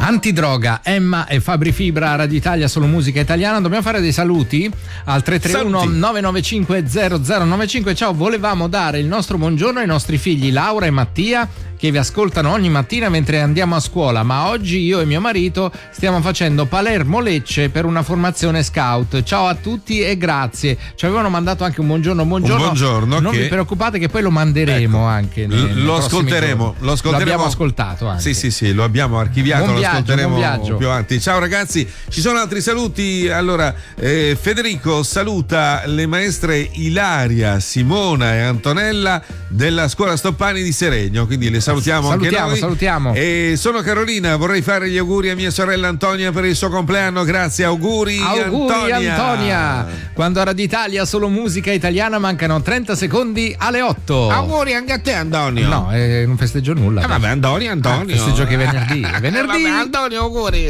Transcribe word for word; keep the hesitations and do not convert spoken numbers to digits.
Antidroga, Emma e Fabri Fibra, Radio Italia, solo musica italiana. Dobbiamo fare dei saluti al tre tre uno nove nove cinque zero zero nove cinque. Ciao, volevamo dare il nostro buongiorno ai nostri figli Laura e Mattia, che vi ascoltano ogni mattina mentre andiamo a scuola, ma oggi io e mio marito stiamo facendo Palermo-Lecce per una formazione scout. Ciao a tutti e grazie. Ci avevano mandato anche un buongiorno, buongiorno. Un buongiorno non che... vi preoccupate che poi lo manderemo, ecco, anche. Nei, lo ascolteremo, lo ascolteremo. Lo abbiamo ascoltato anche. Sì, sì, sì, lo abbiamo archiviato, buon lo viaggio, ascolteremo buon viaggio. più avanti. Ciao ragazzi, ci sono altri saluti. Allora, eh, Federico saluta le maestre Ilaria, Simona e Antonella della scuola Stoppani di Seregno, quindi le salutiamo, salutiamo anche noi. Salutiamo. E sono Carolina, vorrei fare gli auguri a mia sorella Antonia per il suo compleanno. Grazie, auguri, auguri Antonia. Antonia. Quando a Radio Italia solo musica italiana mancano trenta secondi alle otto. Auguri anche a te, Antonio. No, eh, non festeggio nulla. Eh, vabbè, Antonio, Antonio. Ah, festeggio che è venerdì. Venerdì. Eh, vabbè, Antonio, auguri.